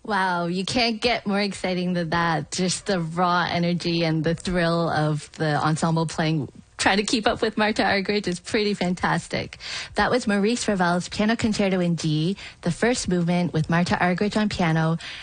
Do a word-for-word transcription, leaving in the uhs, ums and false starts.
Wow, you can't get more exciting than that. Just the raw energy and the thrill of the ensemble playing, trying to keep up with Marta Argerich is pretty fantastic. That was Maurice Ravel's Piano Concerto in G, the first movement with Marta Argerich on piano,